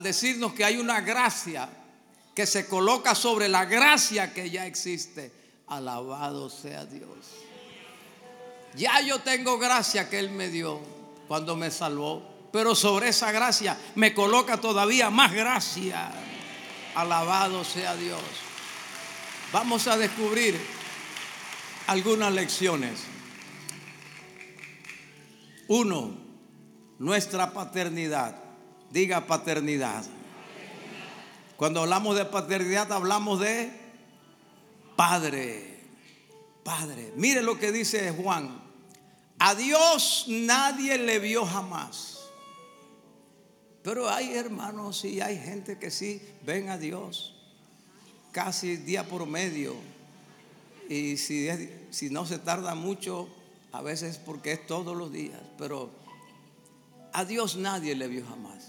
decirnos que hay una gracia que se coloca sobre la gracia que ya existe. Alabado sea Dios. Ya yo tengo gracia que Él me dio cuando me salvó, pero sobre esa gracia me coloca todavía más gracia. Alabado sea Dios. Vamos a descubrir algunas lecciones. Uno, nuestra paternidad. Diga paternidad. Cuando hablamos de paternidad hablamos de padre. Padre. Mire lo que dice Juan. A Dios nadie le vio jamás. Pero hay hermanos y hay gente que sí ven a Dios casi día por medio. Y si no se tarda mucho, a veces porque es todos los días. Pero a Dios nadie le vio jamás.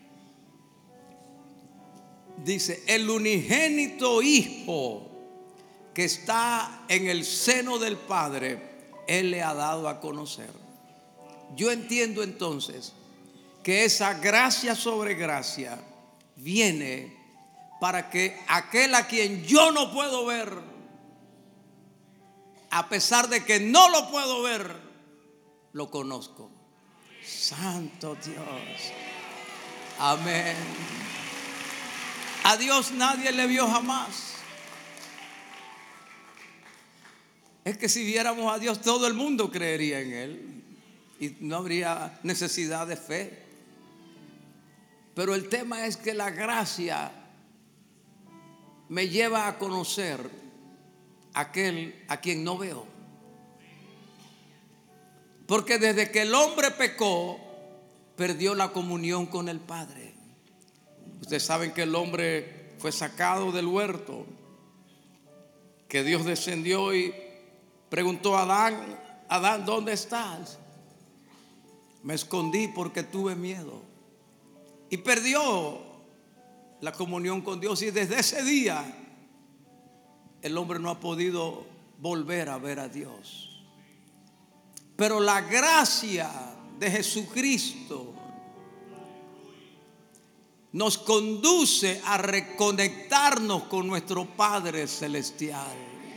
Dice, el unigénito Hijo que está en el seno del Padre, Él le ha dado a conocer. Yo entiendo entonces que esa gracia sobre gracia viene para que aquel a quien yo no puedo ver, a pesar de que no lo puedo ver, lo conozco. Santo Dios. Amén. A Dios nadie le vio jamás. Es que si viéramos a Dios, todo el mundo creería en Él y no habría necesidad de fe. Pero el tema es que la gracia me lleva a conocer a aquel a quien no veo. Porque desde que el hombre pecó, perdió la comunión con el Padre. Ustedes saben que el hombre fue sacado del huerto, que Dios descendió y preguntó a Adán: Adán, ¿dónde estás? Me escondí porque tuve miedo. Y perdió la comunión con Dios. Y desde ese día el hombre no ha podido volver a ver a Dios. Pero la gracia de Jesucristo nos conduce a reconectarnos con nuestro Padre Celestial.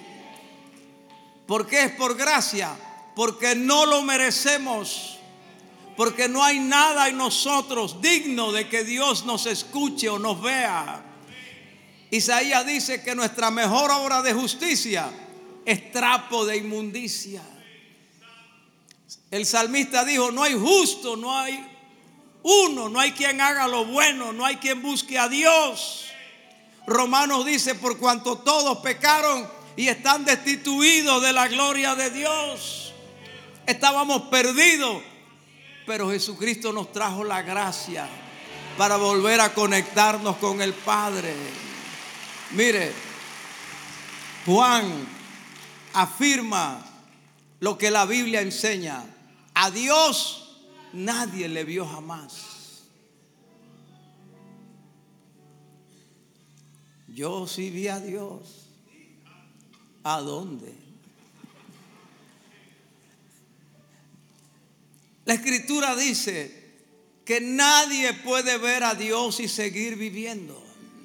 ¿Por qué es por gracia? Porque no lo merecemos. Porque no hay nada en nosotros digno de que Dios nos escuche o nos vea. Isaías dice que nuestra mejor obra de justicia es trapo de inmundicia. El salmista dijo: no hay justo, no hay uno, no hay quien haga lo bueno, no hay quien busque a Dios. Romanos dice: por cuanto todos pecaron y están destituidos de la gloria de Dios. Estábamos perdidos, pero Jesucristo nos trajo la gracia para volver a conectarnos con el Padre. Mire, Juan afirma lo que la Biblia enseña. A Dios nadie le vio jamás. Yo sí vi a Dios. ¿A dónde? La Escritura dice que nadie puede ver a Dios y seguir viviendo.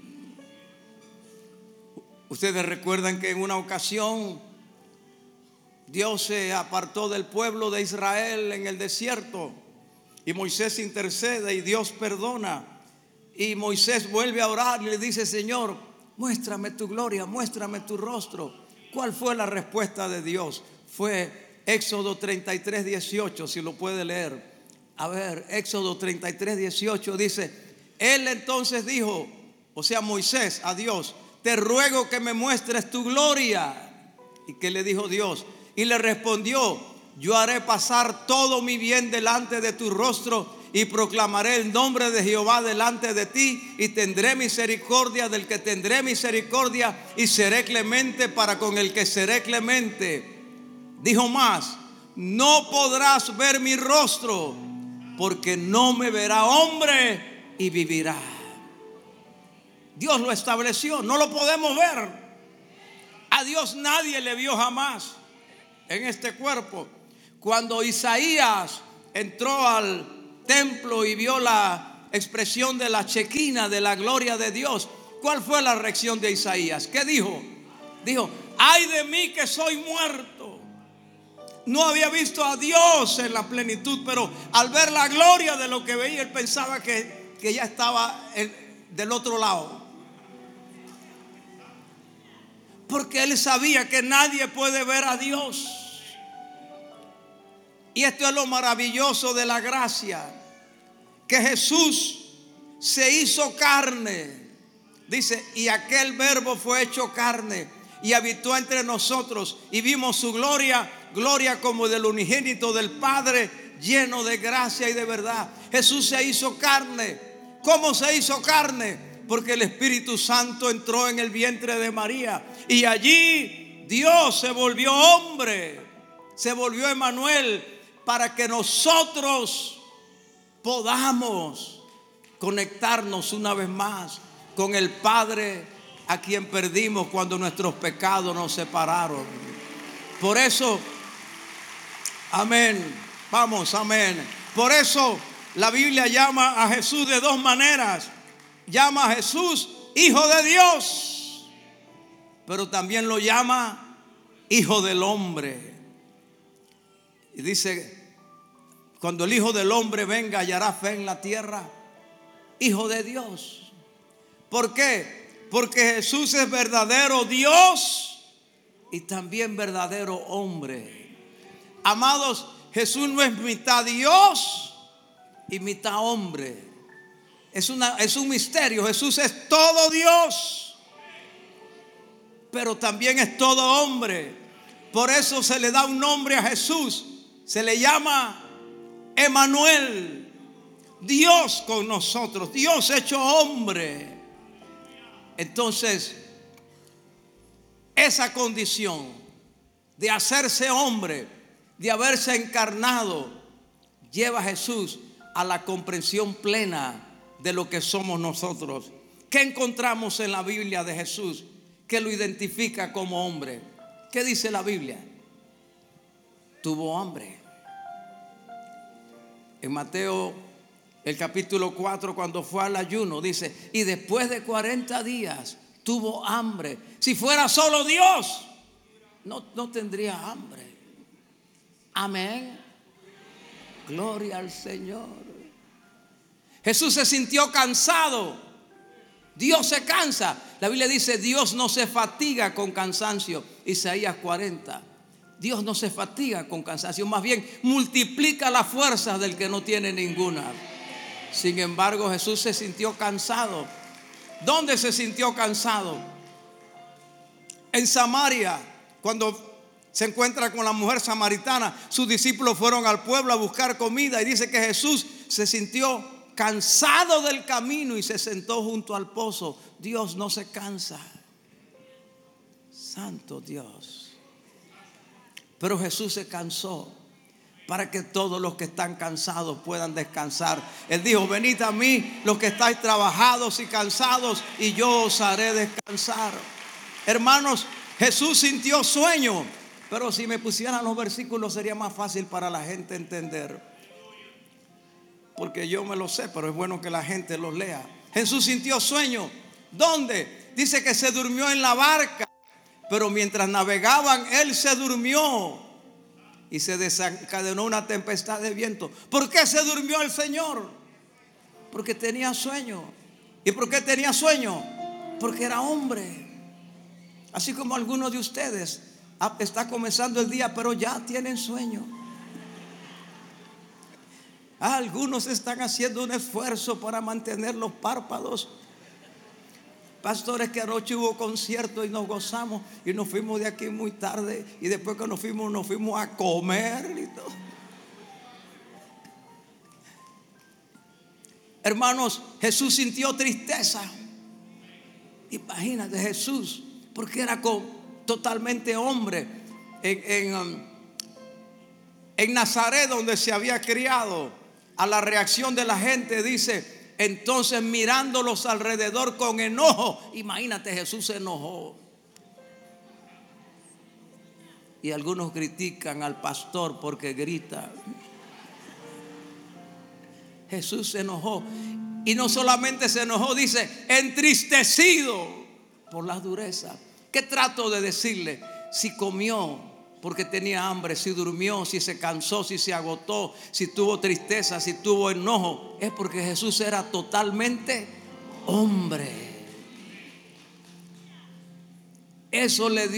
Ustedes recuerdan que en una ocasión Dios se apartó del pueblo de Israel en el desierto y Moisés intercede y Dios perdona. Y Moisés vuelve a orar y le dice: Señor, muéstrame tu gloria, muéstrame tu rostro. ¿Cuál fue la respuesta de Dios? Fue Éxodo 33, 18, si lo puede leer. A ver, Éxodo 33, 18 dice: Él entonces dijo, o sea Moisés, a Dios: te ruego que me muestres tu gloria. ¿Y qué le dijo Dios? Y le respondió: yo haré pasar todo mi bien delante de tu rostro y proclamaré el nombre de Jehová delante de ti, y tendré misericordia del que tendré misericordia, y seré clemente para con el que seré clemente. Dijo más: no podrás ver mi rostro, porque no me verá hombre y vivirá. Dios lo estableció, no lo podemos ver. A Dios nadie le vio jamás en este cuerpo. Cuando Isaías entró al templo y vio expresión de la chequina, de la gloria de Dios, ¿cuál fue la reacción de Isaías? ¿Qué dijo? Dijo: ay de mí que soy muerto. No había visto a Dios en la plenitud, pero al ver la gloria de lo que veía, él pensaba que ya estaba del otro lado. Porque él sabía que nadie puede ver a Dios. Y esto es lo maravilloso de la gracia, que Jesús se hizo carne. Dice: y aquel verbo fue hecho carne y habitó entre nosotros, y vimos su gloria, gloria como del unigénito del Padre, lleno de gracia y de verdad. Jesús se hizo carne. ¿Cómo se hizo carne? Porque el Espíritu Santo entró en el vientre de María, y allí Dios se volvió hombre, se volvió Emmanuel, para que nosotros podamos conectarnos una vez más con el Padre, a quien perdimos cuando nuestros pecados nos separaron. Por eso, amén, vamos, amén. Por eso la Biblia llama a Jesús de dos maneras. Llama a Jesús Hijo de Dios, pero también lo llama Hijo del Hombre. Y dice: cuando el Hijo del Hombre venga, hallará fe en la tierra. Hijo de Dios. ¿Por qué? Porque Jesús es verdadero Dios y también verdadero hombre. Amados, Jesús no es mitad Dios y mitad hombre. Es un misterio. Jesús es todo Dios, pero también es todo hombre. Por eso se le da un nombre a Jesús. Se le llama Emmanuel, Dios con nosotros, Dios hecho hombre. Entonces, esa condición de hacerse hombre, de haberse encarnado, lleva a Jesús a la comprensión plena de lo que somos nosotros. ¿Qué encontramos en la Biblia de Jesús que lo identifica como hombre? ¿Qué dice la Biblia? Tuvo hambre. En Mateo, el capítulo 4, cuando fue al ayuno, dice: y después de 40 días tuvo hambre. Si fuera solo Dios, no tendría hambre. Amén. Gloria al Señor. Jesús se sintió cansado. Dios se cansa. La Biblia dice: Dios no se fatiga con cansancio. Isaías 40. Dios no se fatiga con cansancio, más bien multiplica las fuerzas del que no tiene ninguna. Sin embargo, Jesús se sintió cansado. ¿Dónde se sintió cansado? En Samaria, cuando se encuentra con la mujer samaritana. Sus discípulos fueron al pueblo a buscar comida, y dice que Jesús se sintió cansado del camino y se sentó junto al pozo. Dios no se cansa. Santo Dios. Pero Jesús se cansó para que todos los que están cansados puedan descansar. Él dijo: venid a mí los que estáis trabajados y cansados, y yo os haré descansar. Hermanos, Jesús sintió sueño, pero si me pusieran los versículos sería más fácil para la gente entender, porque yo me lo sé, pero es bueno que la gente los lea. Jesús sintió sueño. ¿Dónde? Dice que se durmió en la barca, pero mientras navegaban él se durmió y se desencadenó una tempestad de viento. ¿Por qué se durmió el Señor? Porque tenía sueño. ¿Y por qué tenía sueño? Porque era hombre. Así como algunos de ustedes está comenzando el día, pero ya tienen sueño. Algunos están haciendo un esfuerzo para mantener los párpados. Pastores, que anoche hubo concierto y nos gozamos y nos fuimos de aquí muy tarde, y después que nos fuimos a comer y todo. Hermanos, Jesús sintió tristeza. Imagínate, Jesús, porque era totalmente hombre. En Nazaret, donde se había criado, a la reacción de la gente dice: entonces mirándolos alrededor con enojo. Imagínate, Jesús se enojó. Y algunos critican al pastor porque grita. Jesús se enojó. Y no solamente se enojó, dice, entristecido por las durezas. ¿Qué trato de decirle? Si comió porque tenía hambre, si durmió, si se cansó, si se agotó, si tuvo tristeza, si tuvo enojo, es porque Jesús era totalmente hombre. Eso le dio